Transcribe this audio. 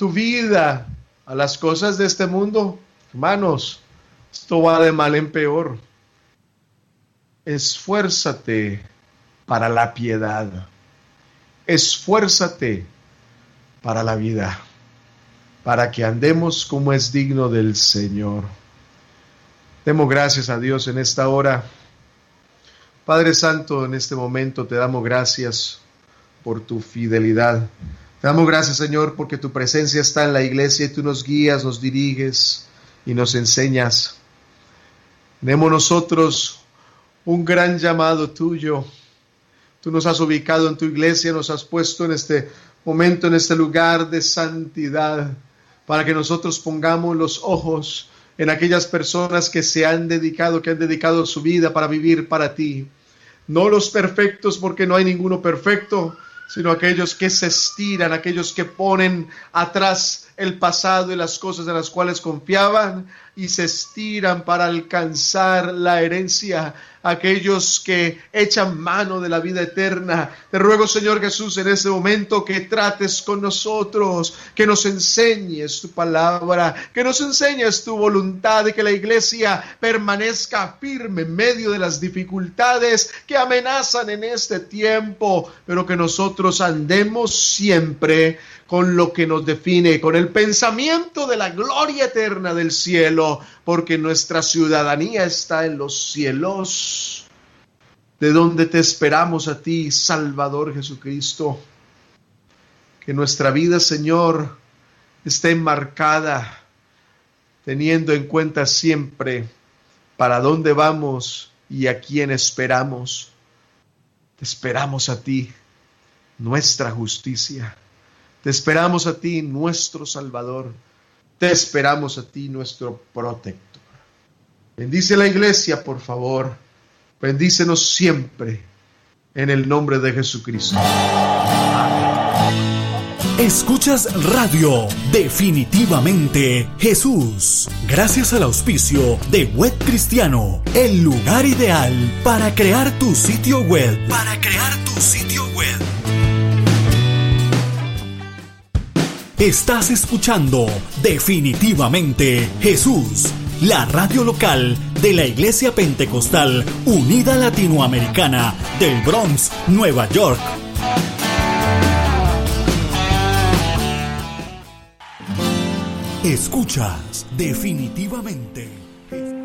tu vida a las cosas de este mundo, hermanos, esto va de mal en peor. Esfuérzate para la piedad. Esfuérzate para la vida, para que andemos como es digno del Señor. Demos gracias a Dios en esta hora. Padre Santo, en este momento te damos gracias por tu fidelidad. Te damos gracias, Señor, porque tu presencia está en la iglesia y tú nos guías, nos diriges y nos enseñas. Tenemos nosotros un gran llamado tuyo. Tú nos has ubicado en tu iglesia, nos has puesto en este momento, en este lugar de santidad, para que nosotros pongamos los ojos en aquellas personas que han dedicado su vida para vivir para ti. No los perfectos, porque no hay ninguno perfecto, sino aquellos que se estiran, aquellos que ponen atrás el pasado y las cosas en las cuales confiaban y se estiran para alcanzar la herencia, aquellos que echan mano de la vida eterna. Te ruego, Señor Jesús, en este momento que trates con nosotros, que nos enseñes tu palabra, que nos enseñes tu voluntad, y que la iglesia permanezca firme en medio de las dificultades que amenazan en este tiempo, pero que nosotros andemos siempre con lo que nos define, con el pensamiento de la gloria eterna del cielo, porque nuestra ciudadanía está en los cielos, de donde te esperamos a ti, Salvador Jesucristo. Que nuestra vida, Señor, esté enmarcada, teniendo en cuenta siempre para dónde vamos y a quién esperamos. Te esperamos a ti, nuestra justicia. Te esperamos a ti, nuestro Salvador. Te esperamos a ti, nuestro protector. Bendice la iglesia, por favor. Bendícenos siempre, en el nombre de Jesucristo. Escuchas Radio Definitivamente Jesús. Gracias al auspicio de Web Cristiano, el lugar ideal para crear tu sitio web. Estás escuchando Definitivamente Jesús, la radio local de la Iglesia Pentecostal Unida Latinoamericana del Bronx, Nueva York. Escuchas Definitivamente.